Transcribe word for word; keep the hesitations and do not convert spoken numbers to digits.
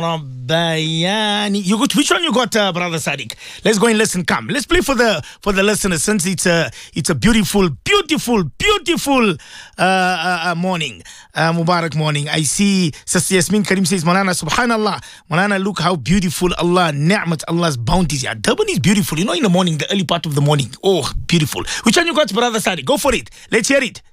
Bayani. You got which one you got, uh, brother Sadiq? Let's go and listen. Come, let's play for the for the listeners since it's a it's a beautiful, beautiful, beautiful uh, uh, uh, morning, uh, Mubarak morning. I see Sister Yasmin Karim says, Malana, Subhanallah, Malana, look how beautiful Allah, Ni'mat, Allah's bounties. Yeah, Durban is beautiful. You know, in the morning, the early part of the morning. Oh, beautiful. Which one you got, brother Sadiq? Go for it. Let's hear it.